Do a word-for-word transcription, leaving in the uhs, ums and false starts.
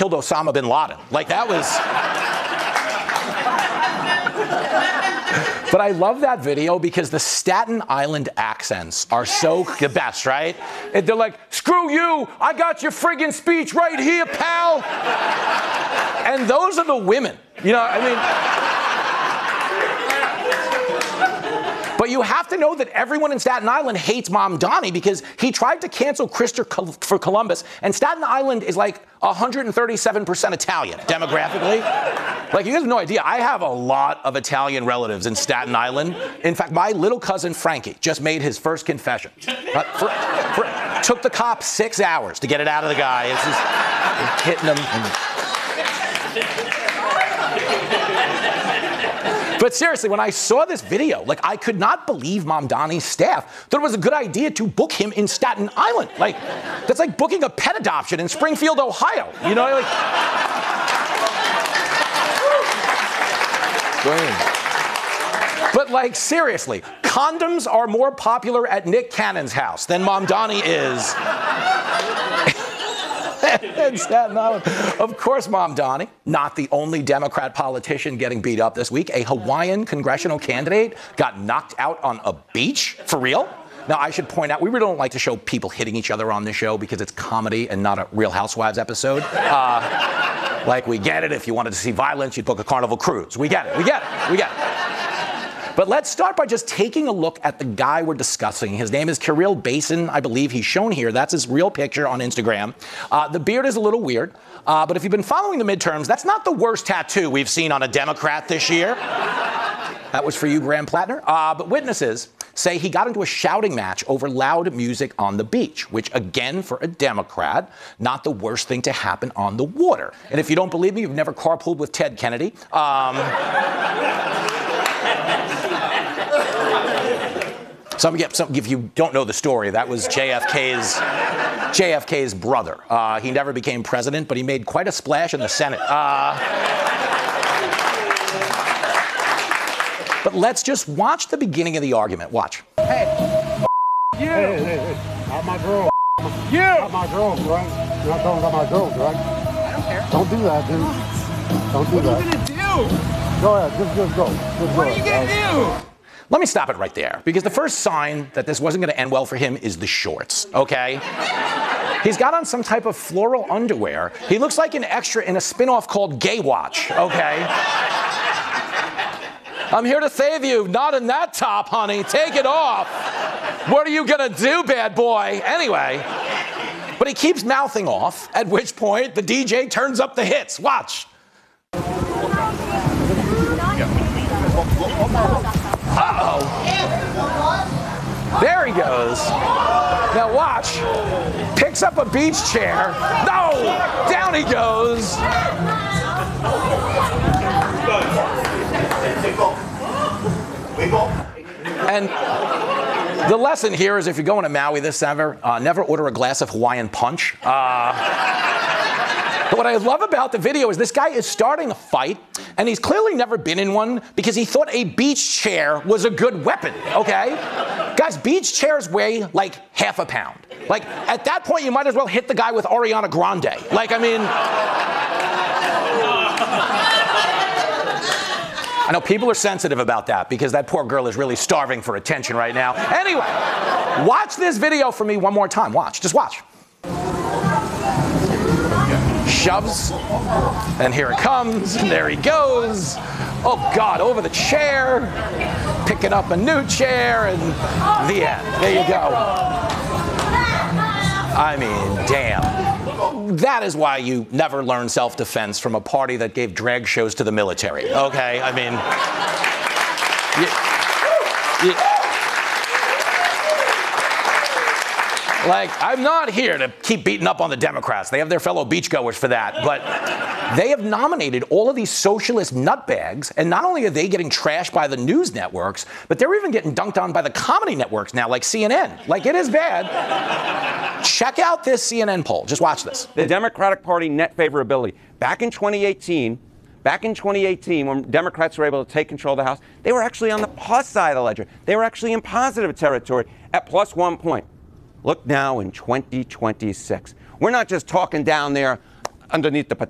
killed Osama bin Laden. Like, that was... But I love that video because the Staten Island accents are so the best, right? And they're like, screw you, I got your friggin' speech right here, pal. And those are the women. You know, I mean... But you have to know that everyone in Staten Island hates Mamdani because he tried to cancel Christopher Columbus, and Staten Island is like one hundred thirty-seven percent Italian demographically. Like, you have no idea. I have a lot of Italian relatives in Staten Island. In fact, my little cousin Frankie just made his first confession. Uh, for, for, took the cops six hours to get it out of the guy. It's just hitting him. And... But seriously, when I saw this video, like, I could not believe Mamdani's staff thought it was a good idea to book him in Staten Island. Like, that's like booking a pet adoption in Springfield, Ohio. You know, like... But, like, seriously, condoms are more popular at Nick Cannon's house than Mamdani is in Staten Island. Of course, Mamdani, not the only Democrat politician getting beat up this week. A Hawaiian congressional candidate got knocked out on a beach. For real? Now, I should point out, we really don't like to show people hitting each other on this show because it's comedy and not a Real Housewives episode. Uh, like, we get it. If you wanted to see violence, you'd book a Carnival cruise. We get it. We get it. We get it. But let's start by just taking a look at the guy we're discussing. His name is Kirill Basin. I believe he's shown here. That's his real picture on Instagram. Uh, the beard is a little weird. Uh, but if you've been following the midterms, that's not the worst tattoo we've seen on a Democrat this year. That was for you, Graham Plattner. Uh, but witnesses say he got into a shouting match over loud music on the beach, which, again, for a Democrat, not the worst thing to happen on the water. And if you don't believe me, you've never carpooled with Ted Kennedy. Um... Some, some, if you don't know the story, that was J F K's J F K's brother. Uh, he never became president, but he made quite a splash in the Senate. Uh, but let's just watch the beginning of the argument. Watch. Hey, you. Hey, hey, hey. Not my girl. You. Not my girls, right? You're not talking about my girls, right? I don't care. Don't do that, dude. Don't do what that. What are you gonna do? Go ahead. Just, just go. Just what go are you gonna right. do? Let me stop it right there, because the first sign that this wasn't going to end well for him is the shorts, okay? He's got on some type of floral underwear. He looks like an extra in a spin-off called Gay Watch, okay? I'm here to save you. Not in that top, honey. Take it off. What are you going to do, bad boy? Anyway, but he keeps mouthing off, at which point the D J turns up the hits. Watch. Uh-oh. There he goes. Now watch. Picks up a beach chair. No! Down he goes. And the lesson here is if you're going to Maui this summer, uh, never order a glass of Hawaiian punch. Uh... But what I love about the video is this guy is starting a fight, and he's clearly never been in one because he thought a beach chair was a good weapon, okay? Guys, beach chairs weigh like half a pound. Like, at that point, you might as well hit the guy with Ariana Grande. Like, I mean... I know people are sensitive about that because that poor girl is really starving for attention right now. Anyway, watch this video for me one more time. Watch. Just watch. Shoves, and here it comes, and there he goes. Oh, God, over the chair, picking up a new chair, and the end. There you go. I mean, damn. That is why you never learn self-defense from a party that gave drag shows to the military, okay? I mean... You, you, Like, I'm not here to keep beating up on the Democrats. They have their fellow beachgoers for that. But they have nominated all of these socialist nutbags, and not only are they getting trashed by the news networks, but they're even getting dunked on by the comedy networks now, like C N N. Like, it is bad. Check out this C N N poll. Just watch this. The Democratic Party net favorability. Back in twenty eighteen, back in twenty eighteen, when Democrats were able to take control of the House, they were actually on the plus side of the ledger. They were actually in positive territory at plus one point. Look now in twenty twenty-six. We're not just talking down there underneath the